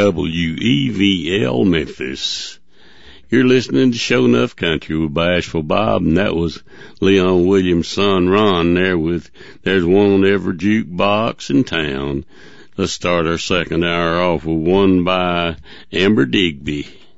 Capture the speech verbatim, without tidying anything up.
W E V L Memphis. You're listening to Show Enough Country with Bashful Bob, and that was Leon Williams' son Ron there with There's One on Every Jukebox in Town. Let's start our second hour off with one by Amber Digby.